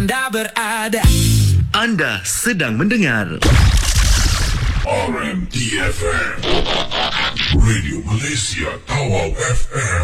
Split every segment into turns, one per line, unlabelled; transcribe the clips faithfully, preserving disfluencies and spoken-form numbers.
Anda berada.
Anda sedang mendengar
R M D F M, Radio Malaysia Tawau F M.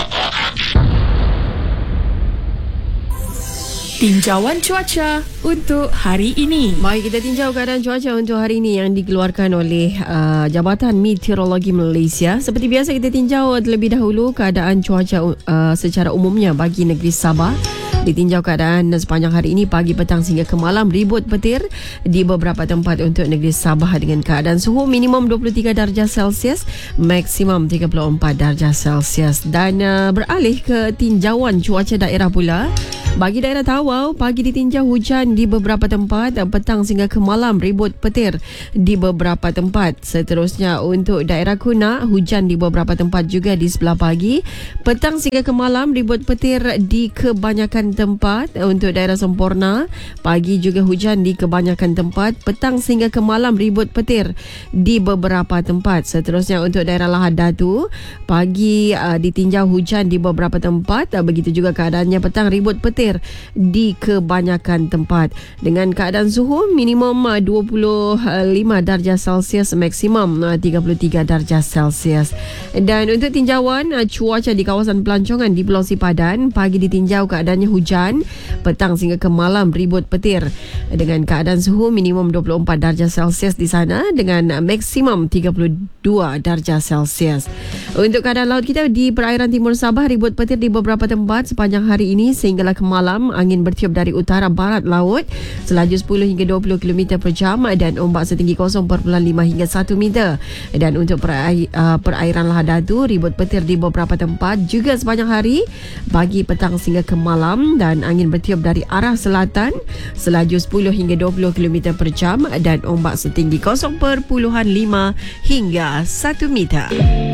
Tinjauan cuaca untuk hari ini.
Baik, kita tinjau keadaan cuaca untuk hari ini yang dikeluarkan oleh uh, Jabatan Meteorologi Malaysia. Seperti biasa, kita tinjau terlebih dahulu keadaan cuaca uh, secara umumnya bagi negeri Sabah. Ditinjau keadaan sepanjang hari ini, pagi, petang sehingga ke malam, ribut petir di beberapa tempat untuk negeri Sabah dengan keadaan suhu minimum dua puluh tiga darjah Celsius, maksimum tiga puluh empat darjah Celsius. Dan uh, beralih ke tinjauan cuaca daerah pula. Bagi daerah Tawau, pagi ditinjau hujan di beberapa tempat, petang sehingga ke malam ribut petir di beberapa tempat. Seterusnya untuk daerah Kuna, hujan di beberapa tempat juga di sebelah pagi. Petang sehingga ke malam ribut petir di kebanyakan tempat. Untuk daerah Semporna, pagi juga hujan di kebanyakan tempat. Petang sehingga ke malam ribut petir di beberapa tempat. Seterusnya untuk daerah Lahad Datu, pagi uh, ditinjau hujan di beberapa tempat. Uh, begitu juga keadaannya petang, ribut petir di kebanyakan tempat dengan keadaan suhu minimum dua puluh lima darjah Celsius, maksimum tiga puluh tiga darjah Celsius. Dan untuk tinjauan cuaca di kawasan pelancongan di Pulau Sipadan, pagi ditinjau keadaannya hujan, petang sehingga ke malam ribut petir dengan keadaan suhu minimum dua puluh empat darjah Celsius di sana dengan maksimum tiga puluh dua darjah Celsius. Untuk keadaan laut kita di perairan timur Sabah, ribut petir di beberapa tempat sepanjang hari ini sehinggalah ke malam. Angin bertiup dari utara barat laut selaju sepuluh hingga dua puluh kilometer per jam dan ombak setinggi kosong perpuluhan lima hingga satu meter. Dan untuk perair, uh, perairan Lahad Datu, ribut petir di beberapa tempat juga sepanjang hari, pagi, petang sehingga ke malam, dan angin bertiup dari arah selatan selaju sepuluh hingga dua puluh kilometer per jam dan ombak setinggi kosong perpuluhan lima hingga satu meter.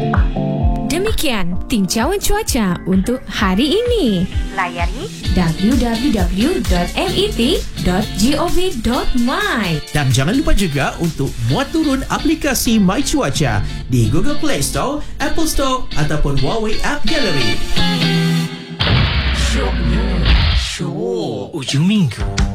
Demikian tinjauan cuaca untuk hari ini. Layari w w w dot met dot gov dot my.
Dan jangan lupa juga untuk muat turun aplikasi My Cuaca di Google Play Store, Apple Store ataupun Huawei App Gallery.
Show ujung minggu.